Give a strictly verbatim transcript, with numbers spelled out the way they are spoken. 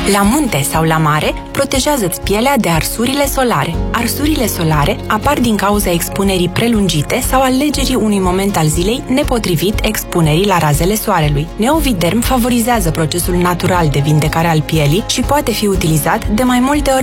La munte sau la mare, protejează-ți pielea de arsurile solare. Arsurile solare apar din cauza expunerii prelungite sau alegerii unui moment al zilei nepotrivit expunerii la razele soarelui. Neoviderm favorizează procesul natural de vindecare al pielii și poate fi utilizat de mai multe ori